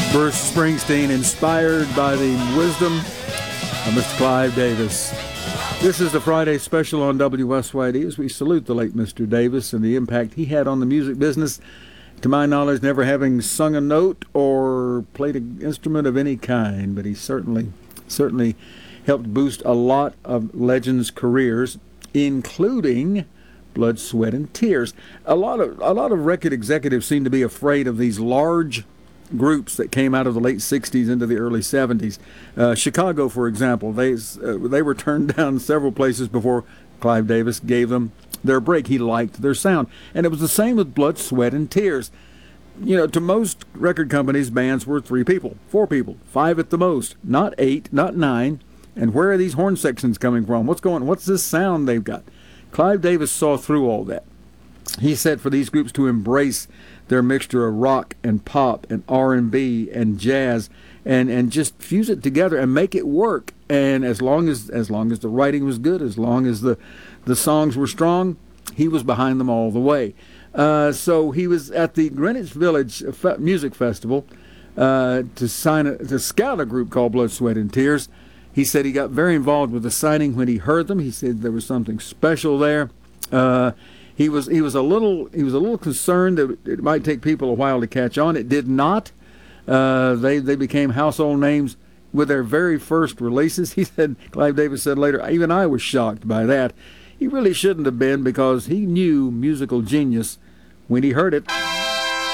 Bruce Springsteen, inspired by the wisdom of Mr. Clive Davis. This is the Friday special on WSYD as we salute the late Mr. Davis and the impact he had on the music business. To my knowledge, never having sung a note or played an instrument of any kind, but he certainly helped boost a lot of legends' careers, including Blood, Sweat, and Tears. A lot of record executives seem to be afraid of these large groups that came out of the late 60s into the early 70s. Chicago, for example, they were turned down several places before Clive Davis gave them their break. He liked their sound. And it was the same with Blood, Sweat, and Tears. You know, to most record companies, bands were 3 people, 4 people, 5 at the most, not 8, not 9. And where are these horn sections coming from? What's this sound they've got? Clive Davis saw through all that. He said for these groups to embrace their mixture of rock and pop and R&B and jazz and just fuse it together and make it work. And as long as the writing was good, as long as the songs were strong, he was behind them all the way. So he was at the Greenwich Village Music Festival to scout a group called Blood, Sweat, and Tears. He said he got very involved with the signing when he heard them. He said there was something special there. He was a little concerned that it might take people a while to catch on. It did not. They became household names with their very first releases. He said, Clive Davis said later, even I was shocked by that. He really shouldn't have been, because he knew musical genius when he heard it.